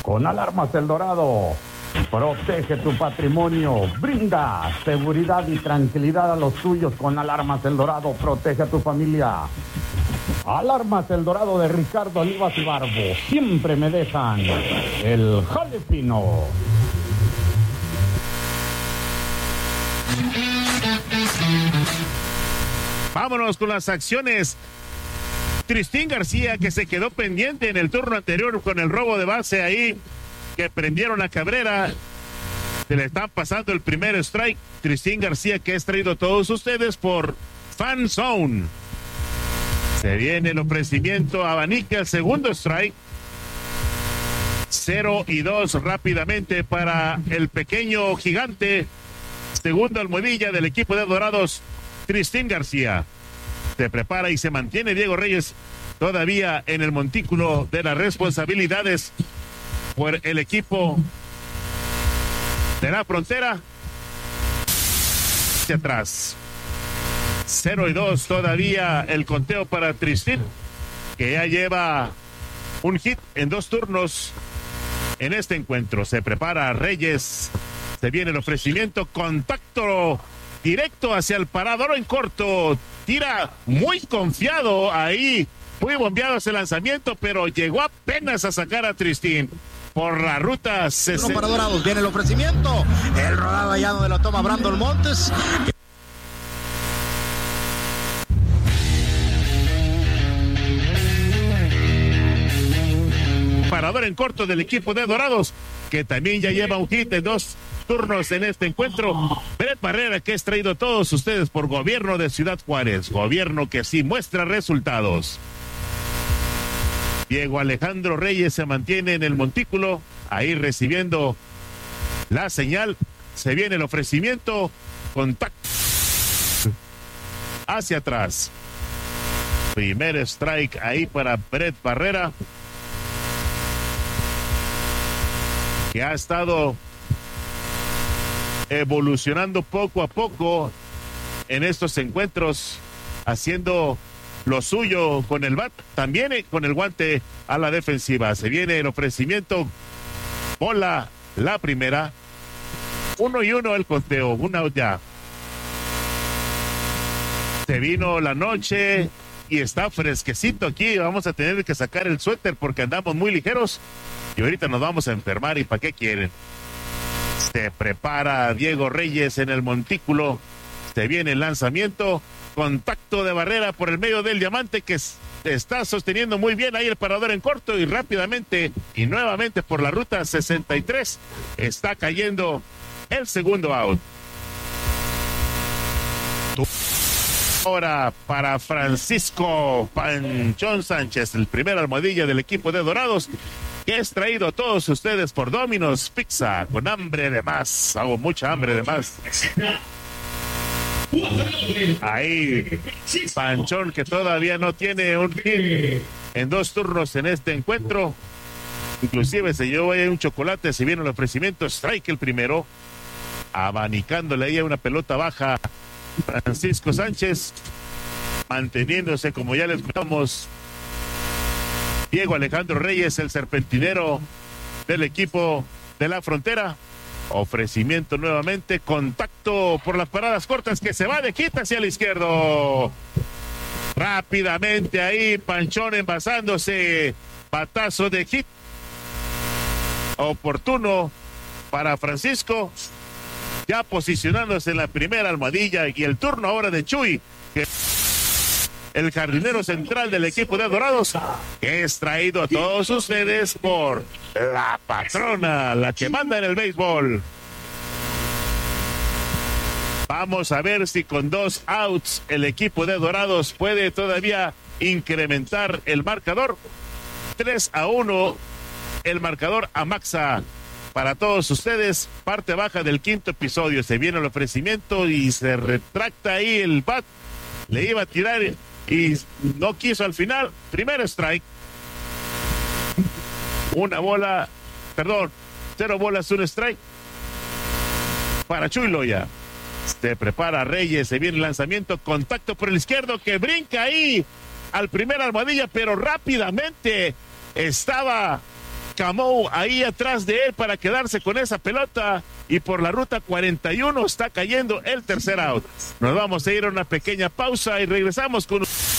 Con Alarmas El Dorado, protege tu patrimonio, brinda seguridad y tranquilidad a los tuyos. Con Alarmas El Dorado, protege a tu familia. Alarmas El Dorado de Ricardo Olivas y Barbo, siempre me dejan el jale fino. Vámonos con las acciones. Tristín García, que se quedó pendiente en el turno anterior con el robo de base ahí, que prendieron a Cabrera. Se le están pasando el primer strike. Tristín García, que es traído a todos ustedes por Fan Zone. Se viene el ofrecimiento, abanica el segundo strike. 0-2 rápidamente para el pequeño gigante. Segunda almohadilla del equipo de Dorados, Tristín García. Se prepara y se mantiene Diego Reyes todavía en el montículo de las responsabilidades por el equipo de la Frontera. Hacia atrás. 0-2 todavía el conteo para Tristín, que ya lleva un hit en 2 turnos en este encuentro. Se prepara Reyes. Se viene el ofrecimiento. Contacto directo hacia el parador en corto. Tira muy confiado ahí. Muy bombeado ese lanzamiento, pero llegó apenas a sacar a Tristín por la ruta 60. Para Dorados viene el ofrecimiento. El rodado allá donde lo toma Brandon Montes. Parador en corto del equipo de Dorados, que también ya lleva un hit en 2 turnos en este encuentro. Brett Barrera, que es traído a todos ustedes por Gobierno de Ciudad Juárez, gobierno que sí muestra resultados. Diego Alejandro Reyes se mantiene en el montículo, ahí recibiendo la señal. Se viene el ofrecimiento, contacto hacia atrás. Primer strike ahí para Brett Barrera, que ha estado evolucionando poco a poco en estos encuentros, haciendo lo suyo con el bat, también con el guante a la defensiva. Se viene el ofrecimiento, bola la primera, 1-1 el conteo, un out ya. Se vino la noche y está fresquecito aquí. Vamos a tener que sacar el suéter porque andamos muy ligeros y ahorita nos vamos a enfermar. ¿Y para qué quieren? Se prepara Diego Reyes en el montículo. Se viene el lanzamiento. Contacto de Barrera por el medio del diamante, que está sosteniendo muy bien ahí el parador en corto, y rápidamente y nuevamente por la ruta 63 está cayendo el segundo out. Ahora para Francisco Panchón Sánchez, el primer almohadilla del equipo de Dorados, que es traído a todos ustedes por Domino's Pizza, con hambre de más. Hago mucha hambre de más. Ahí Panchón, que todavía no tiene un hit en 2 turnos en este encuentro. Inclusive se llevó ahí un chocolate. Se viene el ofrecimiento, strike el primero, abanicándole ahí a una pelota baja Francisco Sánchez, manteniéndose, como ya les contamos, Diego Alejandro Reyes, el serpentinero del equipo de la Frontera. Ofrecimiento nuevamente, contacto por las paradas cortas, que se va de hit hacia el izquierdo. Rápidamente ahí Panchón envasándose, batazo de hit oportuno para Francisco, ya posicionándose en la primera almohadilla. Y el turno ahora de Chuy, que el jardinero central del equipo de Dorados, que es traído a todos ustedes por la patrona, la que manda en el béisbol. Vamos a ver si con 2 outs el equipo de Dorados puede todavía incrementar el marcador. 3-1 el marcador a Maxa para todos ustedes. Parte baja del quinto episodio. Se viene el ofrecimiento y se retracta ahí el bat. Le iba a tirar y no quiso al final. Primer strike. 0 bolas, 1 strike para Chuy Loya. Se prepara Reyes, se viene el lanzamiento, contacto por el izquierdo, que brinca ahí al primer almohadilla, pero rápidamente estaba Camou ahí atrás de él para quedarse con esa pelota y por la ruta 41 está cayendo el tercer out. Nos vamos a ir a una pequeña pausa y regresamos con